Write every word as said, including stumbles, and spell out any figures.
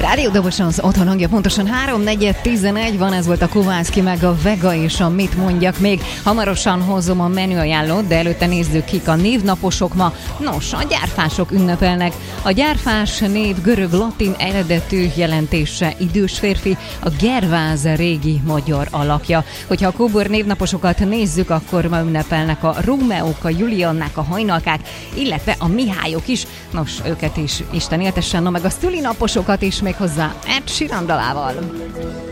Rádió Dobos az otthon hangja, pontosan három negyven tizenegy van, ez volt a Kovászki meg a Vega és a Mit mondjak még. Hamarosan hozom a menüajánlót, de előtte nézzük, kik a névnaposok ma. Nos, a gyárfások ünnepelnek. A gyárfás név görög-latin eredetű, jelentése idős férfi, a Gerváz régi magyar alakja. Hogyha a kóbor névnaposokat nézzük, akkor ma ünnepelnek a Rómeók, a Juliannák, a Hajnalkák, illetve a Mihályok is. Nos, őket is Isten éltessen, no meg a szülinaposokat is még hozzá Ed Sheeran dalával.